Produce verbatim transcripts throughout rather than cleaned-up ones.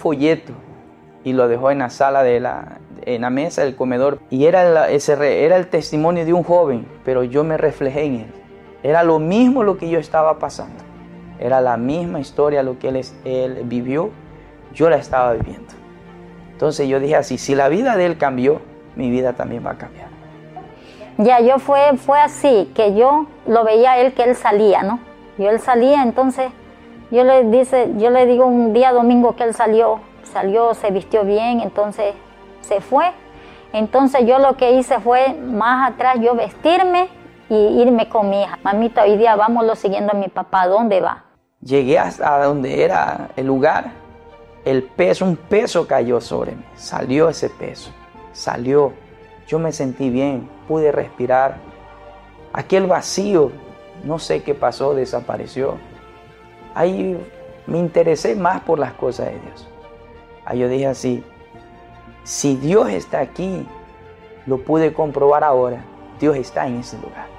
folleto y lo dejó en la sala de la, en la mesa del comedor. Y era, la, ese, era el testimonio de un joven, pero yo me reflejé en él. Era lo mismo lo que yo estaba pasando. Era la misma historia lo que él, él vivió, yo la estaba viviendo. Entonces yo dije así, si la vida de él cambió, mi vida también va a cambiar. Ya, yo fue, fue así, que yo lo veía a él, que él salía, ¿no? Yo él salía, entonces yo le, dice, yo le digo un día domingo que él salió, salió, se vistió bien, entonces se fue. Entonces yo lo que hice fue, más atrás, yo vestirme y irme con mi hija. Mamita, hoy día vámonos siguiendo a mi papá, ¿a dónde va? Llegué hasta donde era el lugar, el peso, un peso cayó sobre mí, salió ese peso, salió, yo me sentí bien, pude respirar, aquel vacío, no sé qué pasó, desapareció. Ahí me interesé más por las cosas de Dios. Ahí yo dije así, si Dios está aquí, lo pude comprobar ahora, Dios está en ese lugar.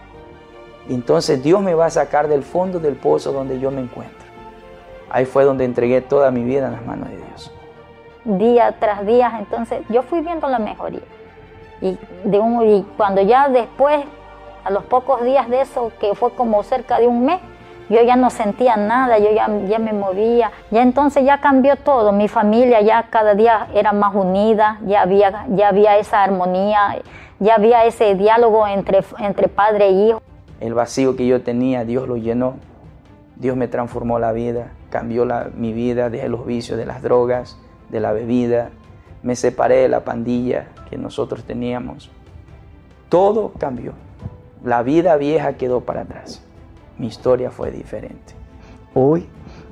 Y entonces Dios me va a sacar del fondo del pozo donde yo me encuentro. Ahí fue donde entregué toda mi vida en las manos de Dios. Día tras día, entonces yo fui viendo la mejoría. Y, de un, y cuando ya después, a los pocos días de eso, que fue como cerca de un mes, yo ya no sentía nada, yo ya, ya me movía. Ya entonces ya cambió todo. Mi familia ya cada día era más unida, ya había, ya había esa armonía, ya había ese diálogo entre, entre padre e hijo. El vacío que yo tenía, Dios lo llenó. Dios me transformó la vida, cambió la, mi vida, dejé los vicios de las drogas, de la bebida. Me separé de la pandilla que nosotros teníamos. Todo cambió. La vida vieja quedó para atrás. Mi historia fue diferente. Hoy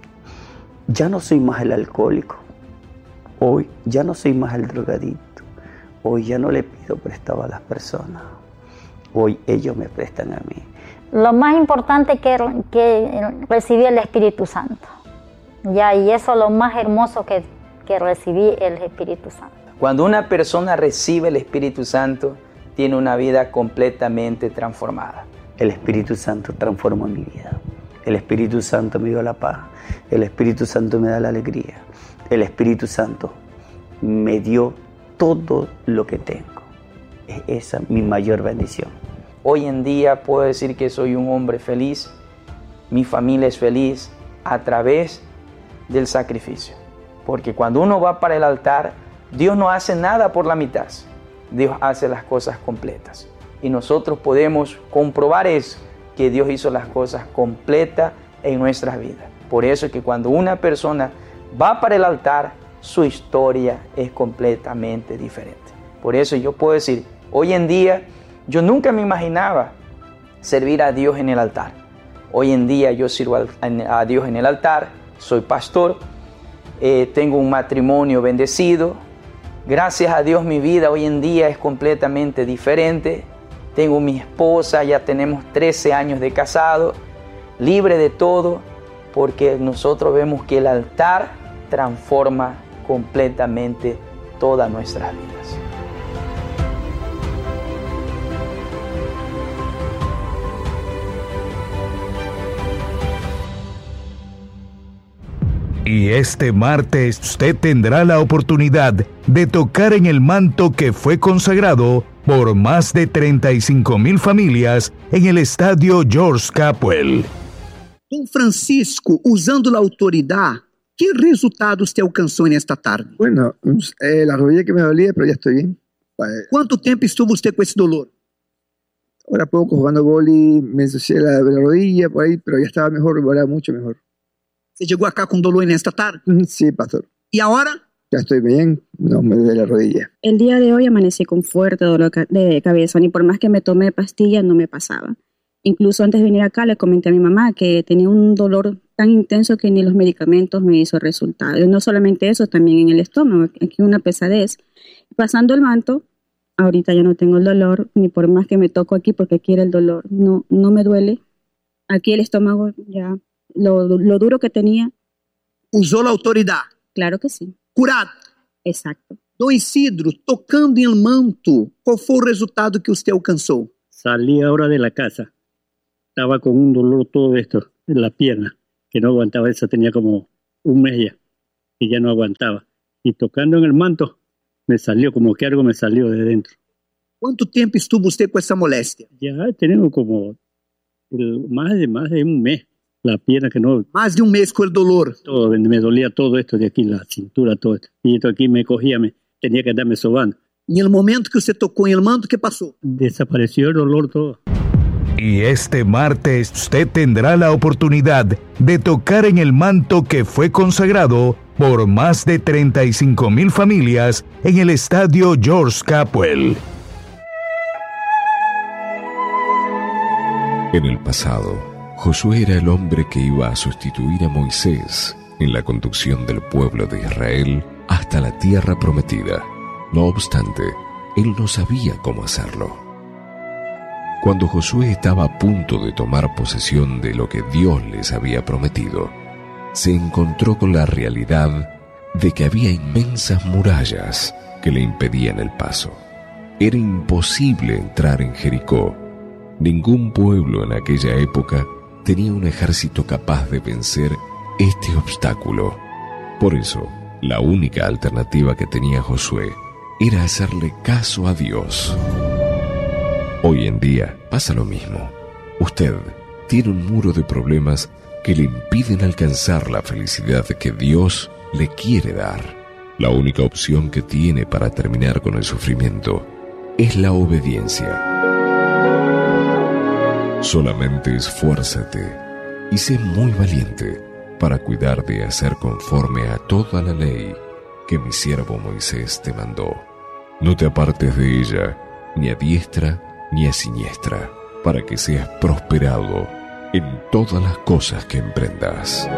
ya no soy más el alcohólico. Hoy ya no soy más el drogadicto. Hoy ya no le pido prestado a las personas. Hoy ellos me prestan a mí. Lo más importante es que, que recibí el Espíritu Santo. Ya, y eso es lo más hermoso que, que recibí el Espíritu Santo. Cuando una persona recibe el Espíritu Santo, tiene una vida completamente transformada. El Espíritu Santo transforma mi vida. El Espíritu Santo me dio la paz. El Espíritu Santo me da la alegría. El Espíritu Santo me dio todo lo que tengo. Es esa mi mayor bendición. Hoy en día puedo decir que soy un hombre feliz. Mi familia es feliz a través del sacrificio. Porque cuando uno va para el altar, Dios no hace nada por la mitad. Dios hace las cosas completas. Y nosotros podemos comprobar eso, que Dios hizo las cosas completas en nuestras vidas. Por eso es que cuando una persona va para el altar, su historia es completamente diferente. Por eso yo puedo decir, hoy en día, yo nunca me imaginaba servir a Dios en el altar. Hoy en día yo sirvo a Dios en el altar, soy pastor, eh, tengo un matrimonio bendecido. Gracias a Dios mi vida hoy en día es completamente diferente. Tengo mi esposa, ya tenemos trece años de casado, libre de todo, porque nosotros vemos que el altar transforma completamente todas nuestras vidas. Y este martes usted tendrá la oportunidad de tocar en el manto que fue consagrado por más de treinta y cinco mil familias en el estadio George Capwell. Dom Francisco, usando la autoridad, ¿qué resultados te alcanzó en esta tarde? Bueno, eh, la rodilla que me dolía, pero ya estoy bien. ¿Cuánto tiempo estuvo usted con ese dolor? Ahora poco, jugando boli, me ensucié la, la rodilla por ahí, pero ya estaba mejor, ahora mucho mejor. ¿Se llegó acá con dolor en esta tarde? Sí, pastor. ¿Y ahora? Ya estoy bien, no me duele la rodilla. El día de hoy amanecí con fuerte dolor de cabeza, ni por más que me tomé pastillas no me pasaba. Incluso antes de venir acá le comenté a mi mamá que tenía un dolor tan intenso que ni los medicamentos me hizo resultado. Y no solamente eso, también en el estómago, aquí una pesadez. Pasando el manto, ahorita ya no tengo el dolor, ni por más que me toco aquí porque aquí era el dolor, no, no me duele. Aquí el estómago ya, lo, lo duro que tenía. ¿Usó la autoridad? Claro que sí. Curado? Exacto. Don Isidro, tocando en el manto, ¿cuál fue el resultado que usted alcanzó? Salí ahora de la casa. Estaba con un dolor todo esto en la pierna, que no aguantaba eso, tenía como un mes ya. y ya no aguantaba. Y tocando en el manto, me salió como que algo me salió de dentro. Quanto tempo estuvo usted com essa moléstia? Ya tenemos como el, más, de, más de un mes. La pierna que no... Mais de um mês com o dolor. Todo, me dolía todo esto de aquí, la cintura, todo esto. Y esto aquí me cogía, me tenía que andarme sobando. E no momento que você tocou em el manto, ¿qué pasó? Desapareció el dolor todo. Y este martes usted tendrá la oportunidad de tocar en el manto que fue consagrado por más de treinta y cinco mil familias en el estadio George Capwell. En el pasado, Josué era el hombre que iba a sustituir a Moisés en la conducción del pueblo de Israel hasta la tierra prometida. No obstante, él no sabía cómo hacerlo. Cuando Josué estaba a punto de tomar posesión de lo que Dios les había prometido, se encontró con la realidad de que había inmensas murallas que le impedían el paso. Era imposible entrar en Jericó. Ningún pueblo en aquella época tenía un ejército capaz de vencer este obstáculo. Por eso, la única alternativa que tenía Josué era hacerle caso a Dios. Hoy en día pasa lo mismo. Usted tiene un muro de problemas que le impiden alcanzar la felicidad que Dios le quiere dar. La única opción que tiene para terminar con el sufrimiento es la obediencia. Solamente esfuérzate y sé muy valiente para cuidar de hacer conforme a toda la ley que mi siervo Moisés te mandó. No te apartes de ella, ni a diestra ni a siniestra, para que seas prosperado en todas las cosas que emprendas.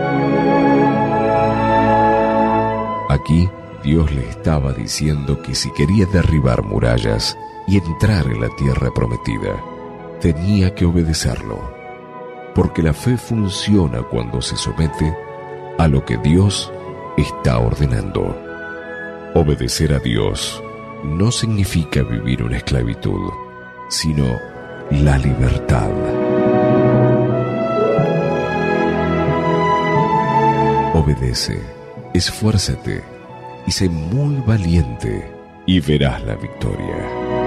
Aquí Dios le estaba diciendo que si quería derribar murallas y entrar en la tierra prometida, tenía que obedecerlo, porque la fe funciona cuando se somete a lo que Dios está ordenando. Obedecer a Dios no significa vivir una esclavitud, sino la libertad. Obedece, esfuérzate y sé muy valiente y verás la victoria.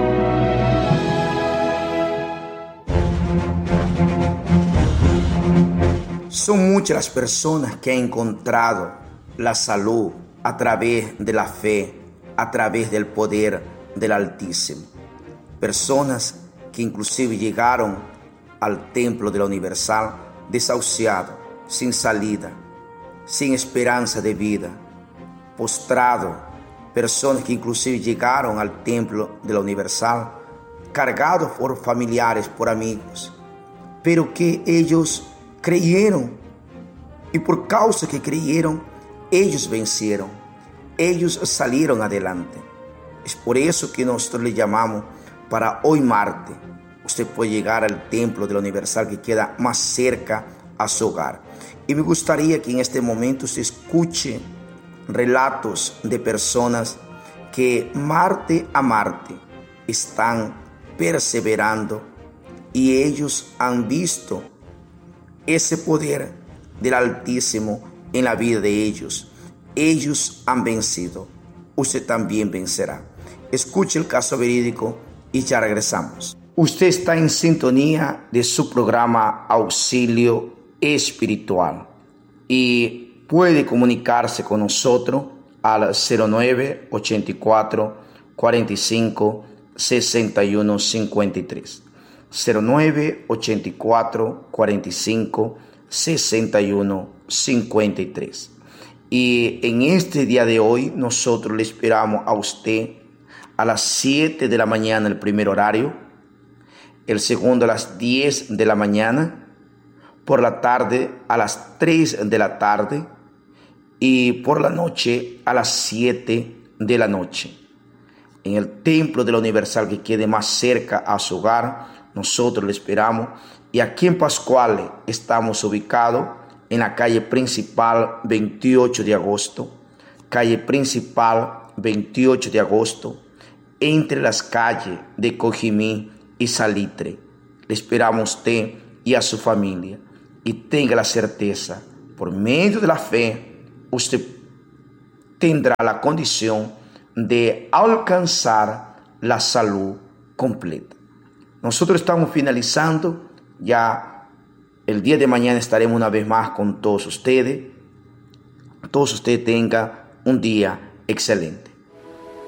Son muchas las personas que han encontrado la salud a través de la fe, a través del poder del Altísimo. Personas que inclusive llegaron al templo de la Universal desahuciados, sin salida, sin esperanza de vida, postrados. Personas que inclusive llegaron al templo de la Universal cargados por familiares, por amigos, pero que ellos creyeron, y por causa que creyeron, ellos vencieron, ellos salieron adelante. Es por eso que nosotros le llamamos para hoy martes. Usted puede llegar al templo de la Universal que queda más cerca a su hogar. Y me gustaría que en este momento usted escuche relatos de personas que martes a martes están perseverando y ellos han visto ese poder del Altísimo en la vida de ellos. Ellos han vencido. Usted también vencerá. Escuche el caso verídico y ya regresamos. Usted está en sintonía de su programa Auxilio Espiritual y puede comunicarse con nosotros al cero nueve, ochenta y cuatro, cuarenta y cinco, sesenta y uno cincuenta y tres. cero nueve, ochenta y cuatro, cuarenta y cinco, sesenta y uno cincuenta y tres. Y en este día de hoy nosotros le esperamos a usted a las siete de la mañana el primer horario, el segundo a las diez de la mañana, por la tarde a las tres de la tarde y por la noche a las siete de la noche. En el templo de la Universal que quede más cerca a su hogar, nosotros le esperamos. Y aquí en Pascuales estamos ubicados en la calle principal veintiocho de agosto, calle principal veintiocho de agosto, entre las calles de Cojimí y Salitre. Le esperamos a usted y a su familia. Y tenga la certeza, por medio de la fe, usted tendrá la condición de alcanzar la salud completa. Nosotros estamos finalizando, ya el día de mañana estaremos una vez más con todos ustedes. Todos ustedes tengan un día excelente.